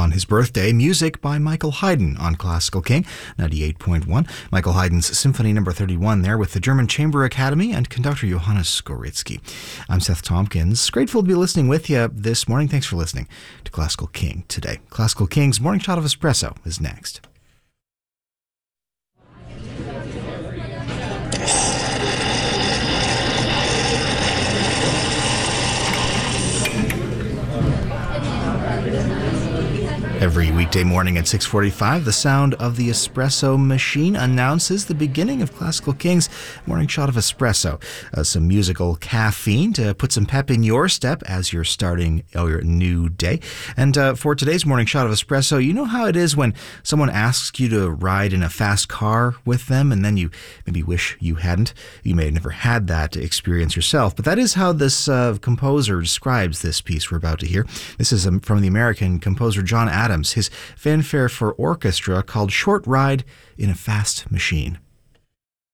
on his birthday, music by Michael Haydn on Classical King 98.1. Michael Haydn's Symphony No. 31 there with the German Chamber Academy and conductor Johannes Skoritsky. I'm Seth Tompkins. Grateful to be listening with you this morning. Thanks for listening to Classical King today. Classical King's Morning Shot of Espresso is next. Every weekday morning at 6:45, the sound of the espresso machine announces the beginning of Classical King's Morning Shot of Espresso. Some musical caffeine to put some pep in your step as you're starting your new day. And for today's Morning Shot of Espresso, you know how it is when someone asks you to ride in a fast car with them and then you maybe wish you hadn't. You may have never had that experience yourself, but that is how this composer describes this piece we're about to hear. This is from the American composer John Adams, his fanfare for orchestra called Short Ride in a Fast Machine.